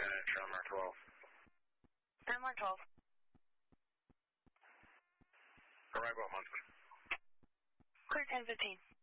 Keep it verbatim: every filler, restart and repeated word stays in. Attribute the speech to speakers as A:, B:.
A: Uh, Trailmark twelve.
B: Trailmark twelve.
A: Arrival Huntsman.
B: Clear ten fifteen.